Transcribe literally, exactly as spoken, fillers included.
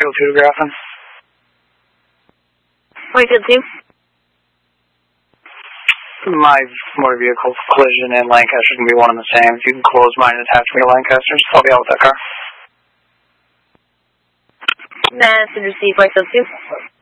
Field two to Grafton. Whitefield two. My motor vehicle collision in Lancaster can be one and the same. If you can close mine and attach me to Lancaster's, I'll be out with that car. That's received, Whitefield two.